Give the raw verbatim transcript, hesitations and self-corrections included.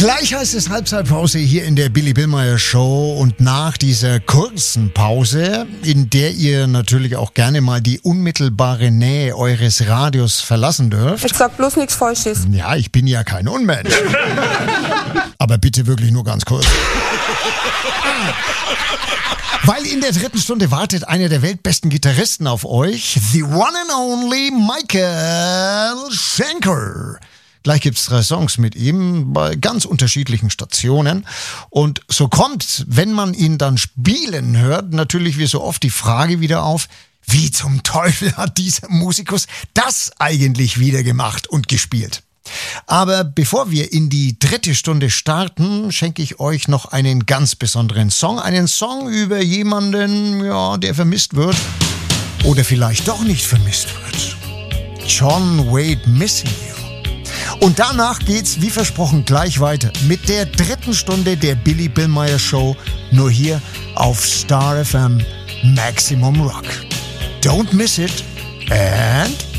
Gleich heißt es Halbzeitpause hier in der Billy Billmeyer Show und nach dieser kurzen Pause, in der ihr natürlich auch gerne mal die unmittelbare Nähe eures Radios verlassen dürft. Ich sag bloß nichts Falsches. Ja, ich bin ja kein Unmensch. Aber bitte wirklich nur ganz kurz. Weil in der dritten Stunde wartet einer der weltbesten Gitarristen auf euch, the one and only Michael Schenker. Gleich gibt's drei Songs mit ihm bei ganz unterschiedlichen Stationen. Und so kommt, wenn man ihn dann spielen hört, natürlich wie so oft die Frage wieder auf, wie zum Teufel hat dieser Musikus das eigentlich wieder gemacht und gespielt? Aber bevor wir in die dritte Stunde starten, schenke ich euch noch einen ganz besonderen Song. Einen Song über jemanden, ja, der vermisst wird oder vielleicht doch nicht vermisst wird. John Wade Missing You. Und danach geht's, wie versprochen, gleich weiter mit der dritten Stunde der Billy Billmeyer Show, nur hier auf Star F M Maximum Rock. Don't miss it and